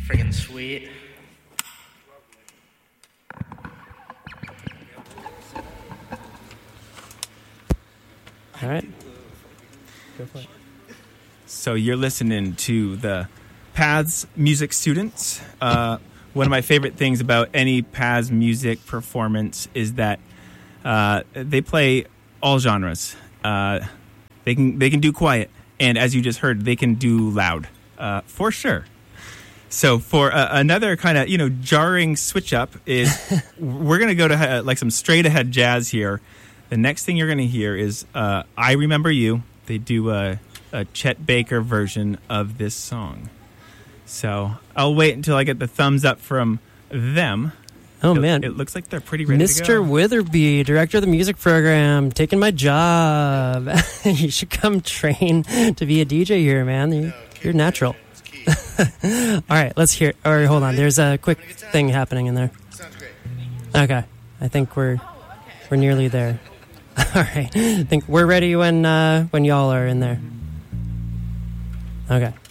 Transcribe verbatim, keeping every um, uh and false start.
Friggin' sweet. All right. Go for it. So you're listening to the Paths music students. Uh, one of my favorite things about any Paths music performance is that uh, they play all genres. Uh, they can they can do quiet, and as you just heard, they can do loud, uh, for sure. So for uh, another kind of you know jarring switch up is we're gonna go to uh, like some straight ahead jazz here. The next thing you're gonna hear is uh, "I Remember You." They do a, a Chet Baker version of this song. So I'll wait until I get the thumbs up from them. Oh, it, man. It looks like they're pretty ready Mister to go. Witherby, director of the music program, taking my job. You should come train to be a D J here, man. You, you're natural. All right, let's hear. Or hold on, there's a quick thing happening in there. Sounds great. Okay, I think we're we're nearly there. All right, I think we're ready when uh, when y'all are in there. Okay.